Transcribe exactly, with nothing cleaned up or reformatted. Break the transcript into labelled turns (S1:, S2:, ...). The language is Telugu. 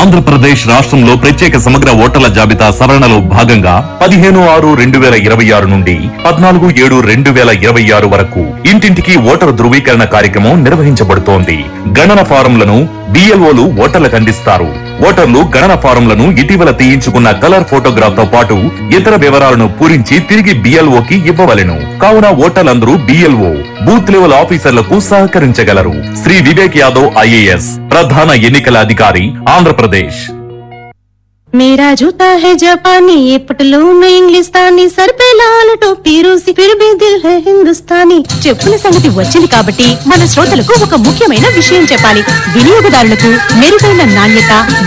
S1: ఆంధ్రప్రదేశ్ రాష్ట్రంలో ప్రత్యేక సమగ్ర ఓటర్ల జాబితా సవరణలో భాగంగా పదిహేను ఆరు రెండు వేల ఇరవై ఆరు నుండి పద్నాలుగు ఏడు రెండు వేల ఇరవై ఆరు వరకు ఇంటింటికి ఓటరు ధృవీకరణ కార్యక్రమం నిర్వహించబడుతోంది. గణన ఫారంలను బిఎల్ఓలు ఓటర్లకు అందిస్తారు. ఓటర్లు గణన ఫారంలను ఇటీవల తీయించుకున్న కలర్ ఫోటోగ్రాఫ్ తో పాటు ఇతర వివరాలను పూరించి తిరిగి బిఎల్ఓకి ఇవ్వవలెను. కావున ఓటర్లందరూ బిఎల్ఓ బూత్ లెవెల్ ఆఫీసర్లకు సహకరించగలరు. శ్రీ వివేక్ యాదవ్ ఐఏఎస్ ప్రధాన ఎన్నికల అధికారి ఆంధ్రప్రదేశ్.
S2: मेरा जूता है जापानी, ये पटलून इंग्लिस्तानी, सर पे लाल टोपी रूसी, फिर भी दिल है హిందుస్థానీ. చెప్పుల సంగతి వచ్చింది కాబట్టి మన శ్రోతలకు ఒక ముఖ్యమైన విషయం చెప్పాలి. వినియోగదారులకు మెరుగైన నాణ్యత